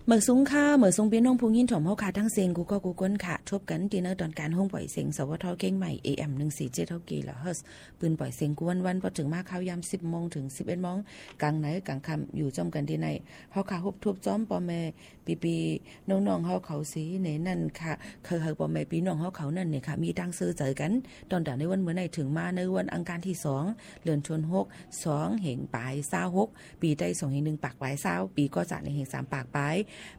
เมื่อสูงค่ะเมื่อสูงพี่น้องผู้ยินถ่อมเฮาค่ะทั้งเสียงกูก็กูก้นค่ะทบกันที่เนอตอนการห้องปล่อยเสียงสวทเก่งใหม่ AM 147เท่ากี่ละเฮิรตซ์ปืนปล่อยเสียงกวันๆพอถึงมาเข้ายาม 10:00 นถึง 11:00 นกลางไหนกลางค่ำอยู่จ้อมกันที่ไหนเฮาค่ะฮบทบจ้อมพ่อแม่ปีๆน้องๆเฮาเขาสีในนั่นค่ะคือพ่อแม่พี่น้องเฮาเขานั่นเนี่ยค่ะมีตั้งซื้อเจอกันตอนในวันเมื่อไหร่ถึงมาในวันอังคารที่2เดือนธันวาคม2เหงปลาย26ปีใต้2เหง1ปากปลาย20ปีก็จะในเหง3ปากปลาย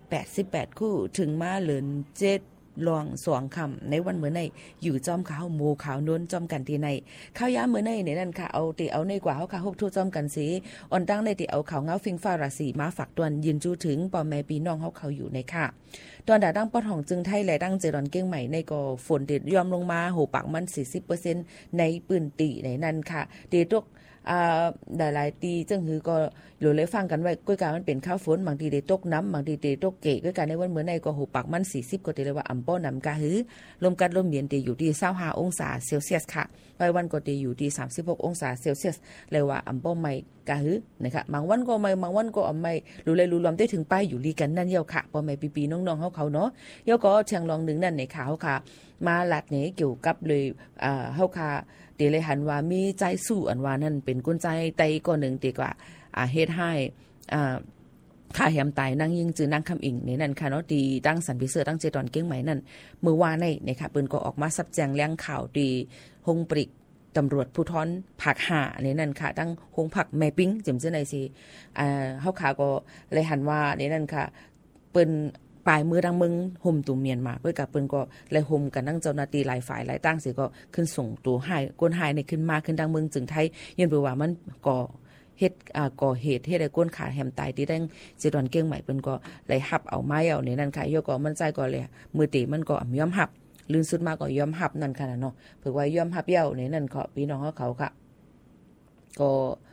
88คู่ถึงมาเหลือน7ลอง2คำในวันเมื่อในอยู่จอมขาวโมขาวนวลจอมกันที่ในข้าวยามเมื่อในนั่นค่ะเอาติเอาในกว่าเฮาค่ะฮบทุจอมกันสิอ่อนตั้งในติเอาขาวเงาฟิงฟ้าราศีมาฝากตวนยืนจูถึงพ่อแม่พี่น้องเฮาเขาอยู่ในค่ะตอนดาดังปอดของจึงไทยและดังเจรอนเก้งใหม่ในก็ฝนติดยอมลงมาโหปากมัน 40% ในปืนตีในนั้นค่ะเดตกหลายๆตีจังหือก็หรือเลยฟังกันไว้ก้อยการมันเป็นข้าวฝนบางทีได้ตกน้ำบางทีได้ตกเกะก้อยการในวันเหมือนในก็หูปากมัน40ก็ตีเลยว่าอำป้อนำกะหือลมกัดลมเย็นตีอยู่ที่25องศาเซลเซียสค่ะไว้วันก็ตีอยู่ที่36องศาเซลเซียสเลยว่าอำป้อไม่กะหือนะคะบางวันก็ไม่บางวันก็อำไม่รู้เลยรู้ลำได้ถึงป้ายอยู่ลีกันนั่นเยาค่ะพ่อแม่ปีๆน้องๆเขาเนาะเยาก็เชียงรองนึงนั่นในข่าวค่ะมาหลัดนี้เกี่ยวกับเลยเฮาค่ะเดเลยหันว่ามีใจสู้อันว่านั่นเป็นกุญใจไตก็หนึ่งดีกว่าเฮ็ดให้ข้าแหมตายนั่งยิงจือนางคำอิงในนั่นค่ะเนาะดีตั้งสันพิเศษตั้งเจตอนเก้งใหม่นั่นมื้อวานในค่ะเปิ้นก็ออกมาซับแจงแรงข่าวดีหงปริกตำรวจภูธรภาค5ในนั่นค่ะตั้งหงผักแม่ปิ้งจิ๋มซื่อในสิเฮาขาก็เลยหันว่าในนั่นค่ะเปิ้นปลายมือดังมึงห่มตัวเมียนมาเพื่อกับเปิ้นก็เลยห่มกันนั่งเจ้าหน้าที่หลายฝ่ายหลายตั้งสิก็ขึ้นส่งตัวให้ก้นหายในขึ้นมาขึ้นดังมึงจึงไทยยันเปว่ามันก็เฮ็ดก่อเหตุเฮ็ดให้ก้นขาแหมตายที่ดังสิดอนเก้งใหม่เปิ้นก็เลยหับเอาไม้เอาในนั้นค่ะยก็มันใจก็เลยมือตีมันก็ยอมหับลื่นสุดมาก็ยอมหับนั่นค่ะเนาะเพิ่นว่ายอมหับเย้าในนั้นก็พี่น้องเขาค่ะก็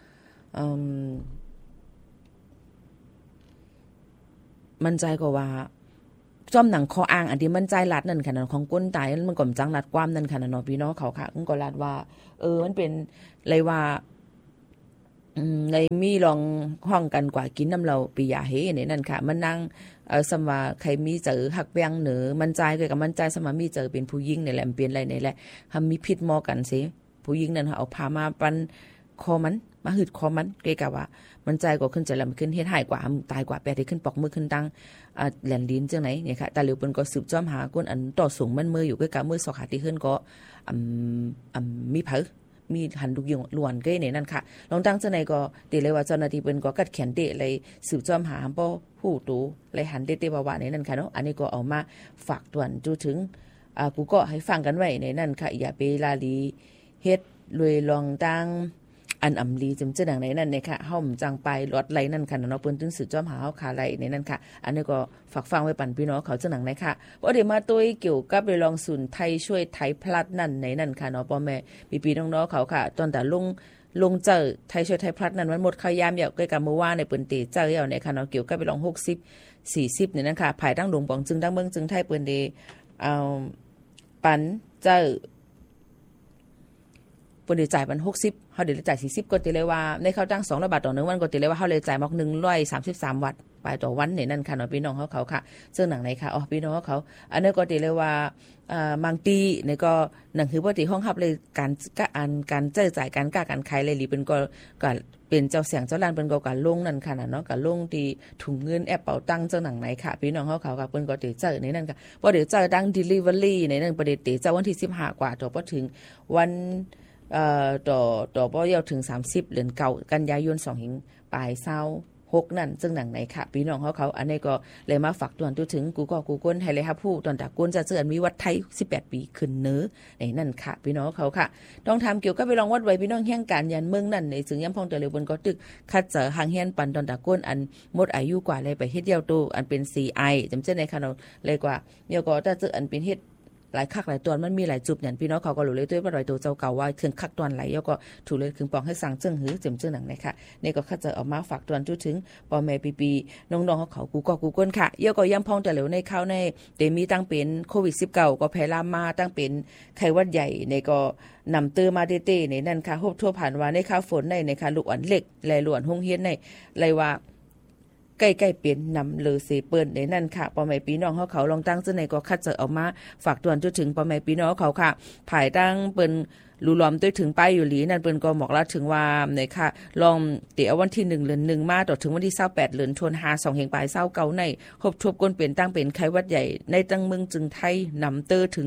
มันใจก็ว่าจอมหนังคออ้างอันที่มันใจลัดนั่นค่ะนั่นของก้นตายมันก็จังลัดความนั่นค่ะเนาะพี่น้องเขาค่ะมันก็ลัดว่ามันเป็นเลยว่าในมีลองห้องกันกว่ากินน้ำเราปิยาเฮนี่นั่นค่ะมันนั่งสมว่าใครมีเจอหักแบงเหนือมันใจเกี่ยวกับมันใจสมว่ามีเจอเป็นผู้หญิงนี่แหละเป็นอะไรนี่แหละทำมีพิษมอกันสิผู้หญิงนั่นเอาพามาปันคอมันมาหืดคอมันเกี่ยวกับว่ามันใจก็ขึ้นจะลำขึ้นเฮ็ดหายกว่าตายกว่าแปดที่ขึ้นปอกมือขึ้นดังแหลนลิ้นจังไหนเนี่ยค่ะแต่เหลียวเปิ้นก็สืบจ้อมหาก้นอันต่อสูงมันมืออยู่ใกล้ๆมือสอกขาที่ขึ้นก็มีเผอมีหันลูกยงล้วนเก้เนี่ยนั่นค่ะลองตั้งจังไหนก็ติเลยว่าเจ้าหน้าที่เปิ้นก็กัดแขนเตะเลยสืบจ้อมหาบ่ฮู้ตูเลยหันเตะๆว่าๆในนั่นค่ะเนาะอันนี้ก็เอามาฝากตวนจูถึงกูก็ให้ฟังกันไว้ในนั่นค่ะอย่าไปลาลีเฮ็ดรวยลองตั้งอันอำลีจึงจะดังในนั้นเนี่ยค่ะเฮาจังไปรถไหลนั่นค่ะเนาะเปิ้นถึงสืบจ้อมหาเฮาขาไหลในนั้นค่ะอันนี้ก็ฝากฟังไว้ปั่นพี่น้องเขาจังหนังในค่ะบ่ได้มาตุ้ยเกี่ยวกับเรื่องลองศูนย์ไทยช่วยไทยพลัดนั่นในนั้นค่ะเนาะพ่อแม่พี่ๆน้องๆเขาค่ะตอนแต่ลงเจอไทยช่วยไทยพลัดนั่นมันหมดข้าวยามยาวใกล้กับเมื่อวานในเปิ้นเตเจอเอาในค่ะเนาะเกี่ยวกับไปลอง60 40เนี่ยนั่นค่ะภายตั้งหลวงปองจึงดังเมืองจึงไทยเปิ้นเดปันเจอเปิ้นได้จ่ายมัน60เฮาได้จ่าย40ก็ติเลยว่าในเขาตั้ง200 บาทต่อ1วันก็ติเลยว่าเฮาเลยจ่ายมอก133วัตต์ไปต่อวันนี่นั่นค่ะเนาะพี่น้องเขาค่ะซึ่งหนังไหนค่ะพี่น้องเขาอันนี้ก็ติเลยว่าบางตีนี่ก็หนังคือปกติห้องรับเลยการเจ้าจ่ายการกล้าการขายเลยหรือเป็นก็เป็นเจ้าเสียงเจ้าล้านเปิ้นก็การลงนั่นค่ะเนาะการลงที่ถุงเงินแอปเป๋าตังจังหนังไหนค่ะพี่น้องเขาค่ะเปิ้นก็ติเจอในนั่นค่ะบ่ได้เจอดัง delivery ในนั่นประเดี๋ยวเจอวันที่15กว่าต่อบ่ถึงวันต่อบ่ยาวถึง30เดือนเก่ากันยายน2หิงปลาย26นั่นซึ่งหนังไหนค่ะพี่น้องเขาอันนี้ก็เลยมาฝากตวนตัวถึงกูก้นให้เลยครับผู้ตอนตะก้นจะเจออันมีวัดไทย18ปีขึ้นเนื้อในนั่นค่ะพี่น้องเขาค่ะต้องทำเกี่ยวกับไปลองวัดไว้พี่น้องแห่งการยันเมืองนั่นในซึ่งย่ำพองตะเลบนก็ตึกคัดเจอหางเฮียนปันตอนตะก้นอันหมดอายุกว่าเลยไปเฮ็ดเดียวโตอันเป็น CI จำเจในค่ะเนาะเลยกว่าเดี๋ยวก็ถ้าเจออันเป็นเฮ็ดหลายคักหลายตัวมันมีหลายจุดเนี่ยพี่น้องเขาก็รู้เลยด้วยว่าตัวเจ้าเก่าว่าถึงคักตอนไหลแล้วก็ถูกเลยถึงปองให้สั่งจึงหือเจิมหนังนะคะนี่ก็คัดจะออกมาฝากตวนจุดถึงพ่อแม่ปีน้องๆเขากูก้นค่ะเยอะก็ย่ำพองแต่เหลวในข้าวในเตมีตั้งเป็นโควิด19ก็แพร่ลามมาตั้งเป็นไข้หวัดใหญ่ในก็นำเตอมาเต้ๆในนั่นค่ะฮบทั่วผ่านว่าในข้าวฝนในค่ะลูกอ่อนเล็กแลหลวนห้องเฮียนในเลยว่าใกล้ๆเป็นนำเลอเสเปิ้นในนั่นค่ะปอแม่พี่น้องเขาลองตั้งจังไหนก็คัดเจอเอามาฝากตวนจนถึงปอแม่พี่น้องเขาค่ะภายตั้งเปิ้นรูล้อมด้วยถึงป้ายอยู่หลีนั่นเปิ้นก็บอกละถึงว่าเนี่ยค่ะลองเดี๋ยววันที่1เดือน1มาต่อถึงวันที่28เดือนธันวาคม2แห่งปลาย29ในครบทบก้นเป็นตั้งเป็นไข้หวัดใหญ่ในตั้งเมืองจึงไทยนำเตอถึง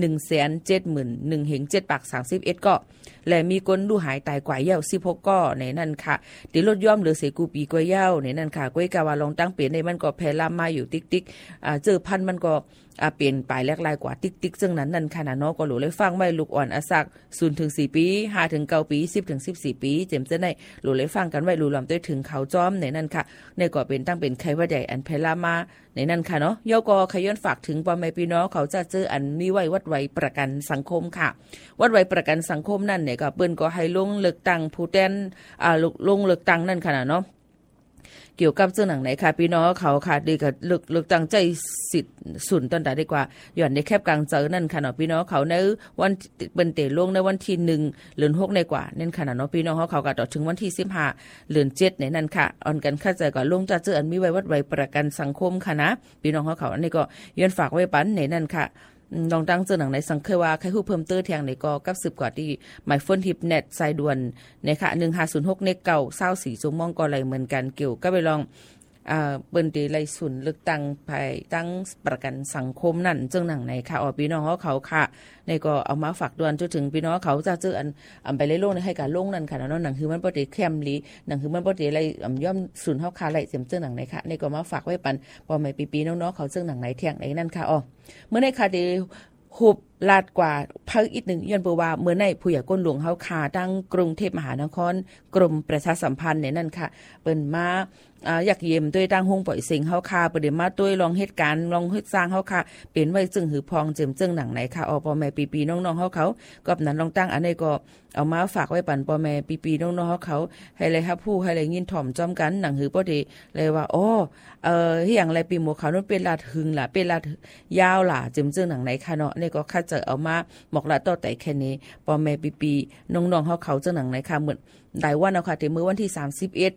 171,000 เฮง7ปาก31ก็และมีคนดูหายตายกว่าเย่า16ก็ในนั่นค่ะติลดย่อมเหลือเสกูปีกว่าเย่าในนั่นค่ะก้อยกาวาลองตั้งเป็นในมันก็แพร่ลามมาอยู่ติ๊กๆเจอพันมันก็เปลี่ยนไปแลกลายกว่าติ๊กๆซึ่งนั้นนั่นค่ะนะเนาะก็หลูเลยฟังไว้ลูกอ่อนอาศัก0ถึง4ปี5ถึง9ปี10ถึง14ปีเจมจะได้หลูเลยฟังกันไว้หลูลำด้วยถึงเขาจ้อมในนั่นค่ะในก็เป็นตั้งเป็นไข้หวัดใหญ่อันแพร่ลามมาในนั่นค่ะเนาะย่อก็ขย้อนฝากถึงพ่อแม่พี่น้องเขาจะเจออันมีไว้วัดไว้ประกันสังคมค่ะวัดไว้ประกันสังคมนั่นเนี่ยก็เปิ้นก็ให้ลงเลือกตั้งผู้แทนลงเลือกตั้งนั่นค่ะเนาะเกี่ยวกับเรื่องหนังไหนค่ะพี่น้องเขาค่ะดีกับเลือกตั้งใจสิทธิ์สุนต้นแต่ดีกว่าหย่อนในแคบกลางเจอนั่นค่ะเนาะพี่น้องเขาในวันเป็นเตะลงในวันที่1เดือน6ในกว่านั่นค่ะเนาะพี่น้องเขาก็ต่อถึงวันที่15เดือน7ในนั่นค่ะอ่อนกันเข้าใจก็ลงจะเจออันมีไว้วัดไว้ประกันสังคมค่ะนะพี่น้องเขาอันนี้ก็ย้อนฝากไว้ปันในนั่นค่ะลองตั้งเจอหนังในสังเคยว่าใครฮู้เพิ่มเติมเที่ยงในก็กับ10กว่าที่หมายฝนทิปเน็ตสายด่วนนะคะ1506เนกเก่า24ชั่วโมงก็ไหลเหมือนกันเกี่ยวกับไปลองเปิ้นตีไล่ศูนย์เลือกตั้งภายตั้งประกันสังคมนั่นจึงหนังไหนค่ะพี่น้องเขาค่ะในก็เอามาฝากดวนจนถึงพี่น้องเขาจะเจออันไปเลยโลกให้การลงนั่นค่ะเนาะหนังคือมันบ่ได้เข้มลีหนังคือมันบ่ได้ไล่ย่อมศูนย์เฮาค่ะไล่เสียมจึงหนังไหนค่ะในก็มาฝากไว้ปันพอไม่ปีๆน้องๆเขาจึงหนังไหนเที่ยงไหนนั่นค่ะเมื่อในค่ะดีหุบลาดกว่าพักอีกหนึ่งย้อนเปว่าเมื่อในผู้ใหญ่ก้นหลวงเฮาคาตั้งกรุงเทพมหานครกรมประชาสัมพันธ์เนี่ยนั่นค่ะเปิ้นมาอยากเยี่ยมด้วยตั้งห้องปล่อยเสียงเฮาคาประเดี๋ยวมาด้วยลองเหตุการณ์ลองเฮ็ดสร้างเฮาคาเป็นไว้จึงหือพองเจิมจึงหนังไหนค่ะพ่อแม่ปีๆน้องๆเขาก็นั้นลองตั้งอันนี้ก็เอามาฝากไว้ปันพ่อแม่ปีๆน้องๆเขาให้เลยครับผู้ให้เลยยินถ่อมจ้อมกันหนังหือบ่ได้เลยว่าเฮียงไรปีหมู่เขานั้นเป็นลาดหึงล่ะเป็นลาดยาวล่ะเจิมจึงหนังไหนค่ะเนาะนี่ก็คัดเจอเอามาหมอกละต่อแต่แค่นี้พ่อแม่ปีๆน้องๆเขาจึงหนังไหนค่ะเหมือนได้วันเอาค่ะที่มื้อวันที่31